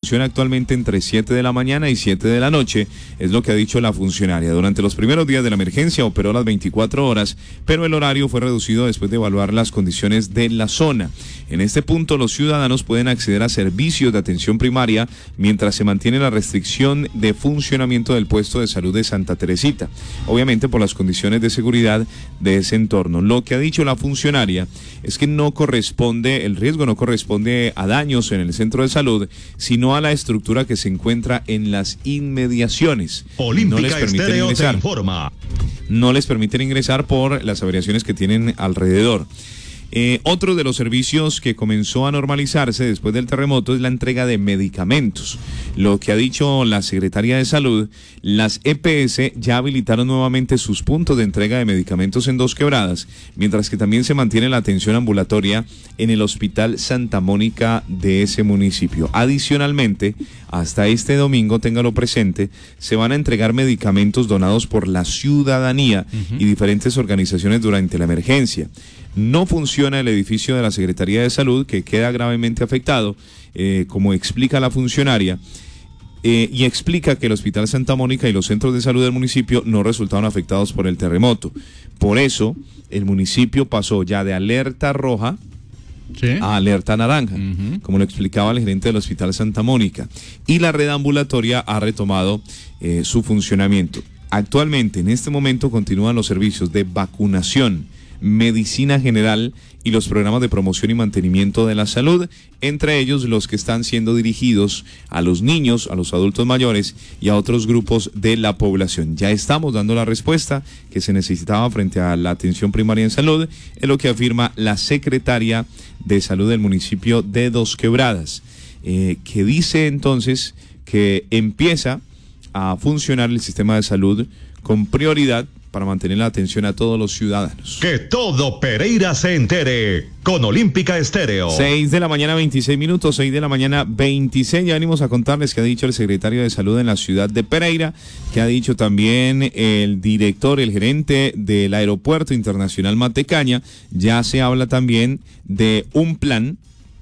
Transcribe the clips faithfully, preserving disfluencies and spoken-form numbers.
funciona actualmente entre siete de la mañana y siete de la noche, es lo que ha dicho la funcionaria. Durante los primeros días de la emergencia operó las veinticuatro horas, pero el horario fue reducido después de evaluar las condiciones de la zona. En este punto, los ciudadanos pueden acceder a servicios de atención primaria mientras se mantiene la restricción de funcionamiento del puesto de salud de Santa Teresita, obviamente por las condiciones de seguridad de ese entorno. Lo que ha dicho la funcionaria es que no corresponde, el riesgo no corresponde a daños en el centro de salud, sino a la estructura que se encuentra en las inmediaciones. Olímpica no les permiten Estéreo ingresar. te informa. No les permiten ingresar por las averiaciones que tienen alrededor. Eh, otro de los servicios que comenzó a normalizarse después del terremoto es la entrega de medicamentos. Lo que ha dicho la Secretaría de Salud, las E P S ya habilitaron nuevamente sus puntos de entrega de medicamentos en Dos Quebradas, mientras que también se mantiene la atención ambulatoria en el Hospital Santa Mónica de ese municipio. Adicionalmente, hasta este domingo, téngalo presente, se van a entregar medicamentos donados por la ciudadanía uh-huh. y diferentes organizaciones durante la emergencia. No funciona el edificio de la Secretaría de Salud, que queda gravemente afectado, eh, como explica la funcionaria, eh, y explica que el Hospital Santa Mónica y los centros de salud del municipio no resultaron afectados por el terremoto. Por eso, el municipio pasó ya de alerta roja ¿Sí? a alerta naranja, uh-huh. como lo explicaba el gerente del Hospital Santa Mónica, y la red ambulatoria ha retomado eh, su funcionamiento. Actualmente, en este momento, continúan los servicios de vacunación, medicina general y los programas de promoción y mantenimiento de la salud, entre ellos los que están siendo dirigidos a los niños, a los adultos mayores y a otros grupos de la población. Ya estamos dando la respuesta que se necesitaba frente a la atención primaria en salud, es lo que afirma la secretaria de Salud del municipio de Dos Quebradas, eh, que dice entonces que empieza a funcionar el sistema de salud con prioridad para mantener la atención a todos los ciudadanos. Que todo Pereira se entere con Olímpica Estéreo. seis de la mañana, veintiséis minutos, seis de la mañana, veintiséis. Ya venimos a contarles que ha dicho el secretario de Salud en la ciudad de Pereira, que ha dicho también el director, el gerente del Aeropuerto Internacional Matecaña. Ya se habla también de un plan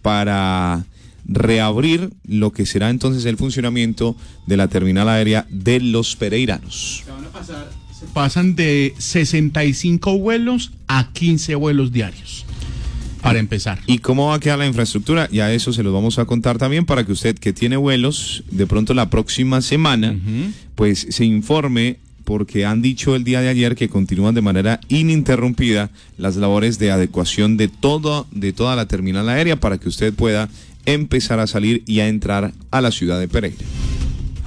para reabrir lo que será entonces el funcionamiento de la terminal aérea de los pereiranos. Se van a pasar... Pasan de sesenta y cinco vuelos a quince vuelos diarios, para empezar. ¿Y cómo va a quedar la infraestructura? Ya eso se los vamos a contar también para que usted que tiene vuelos, de pronto la próxima semana, uh-huh. pues se informe, porque han dicho el día de ayer que continúan de manera ininterrumpida las labores de adecuación de todo, de toda la terminal aérea para que usted pueda empezar a salir y a entrar a la ciudad de Pereira.